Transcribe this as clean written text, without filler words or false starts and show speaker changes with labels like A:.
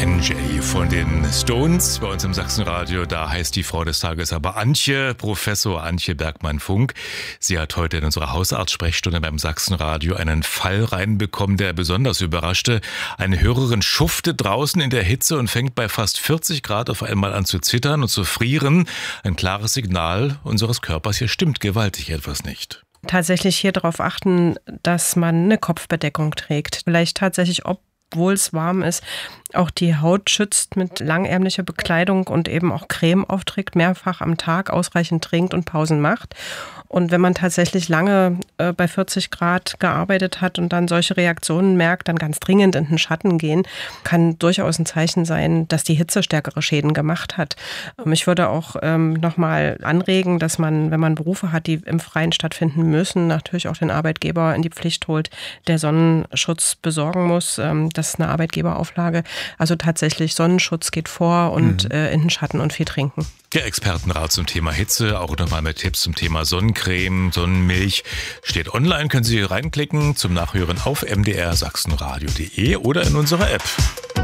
A: NJ von den Stones bei uns im Sachsenradio. Da heißt die Frau des Tages aber Antje, Professor Antje Bergmann-Funk. Sie hat heute in unserer Hausarzt-Sprechstunde beim Sachsenradio einen Fall reinbekommen, der besonders überraschte. Eine Hörerin schuftet draußen in der Hitze und fängt bei fast 40 Grad auf einmal an zu zittern und zu frieren. Ein klares Signal unseres Körpers, hier stimmt gewaltig etwas nicht.
B: Tatsächlich hier darauf achten, dass man eine Kopfbedeckung trägt. Vielleicht tatsächlich, obwohl es warm ist, auch die Haut schützt mit langärmlicher Bekleidung und eben auch Creme aufträgt, mehrfach am Tag, ausreichend trinkt und Pausen macht. Und wenn man tatsächlich lange bei 40 Grad gearbeitet hat und dann solche Reaktionen merkt, dann ganz dringend in den Schatten gehen, kann durchaus ein Zeichen sein, dass die Hitze stärkere Schäden gemacht hat. Ich würde auch nochmal anregen, dass man, wenn man Berufe hat, die im Freien stattfinden müssen, natürlich auch den Arbeitgeber in die Pflicht holt, der Sonnenschutz besorgen muss. Das ist eine Arbeitgeberauflage. Also tatsächlich Sonnenschutz geht vor und in den Schatten und viel trinken.
A: Der Expertenrat zum Thema Hitze, auch nochmal mit Tipps zum Thema Sonnencreme, Sonnenmilch, steht online. Können Sie reinklicken zum Nachhören auf mdrsachsenradio.de oder in unserer App.